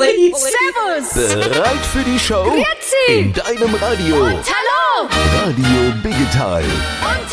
Servus. Bereit für die Show? Grüezi. In deinem Radio. Und hallo. Radio Biggetal. Und